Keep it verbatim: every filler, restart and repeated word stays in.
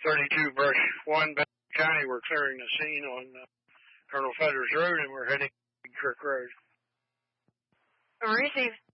thirty-two Brush one, Benton County. We're clearing the scene on uh, Colonel Fetters Road, and we're heading to Creek Road. Receive.